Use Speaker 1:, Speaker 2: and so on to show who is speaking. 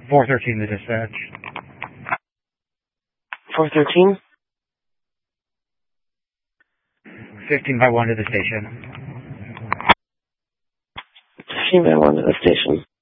Speaker 1: 413 the dispatch.
Speaker 2: 413?
Speaker 1: 15 by 1 to the station.
Speaker 2: 15 by 1 to the station.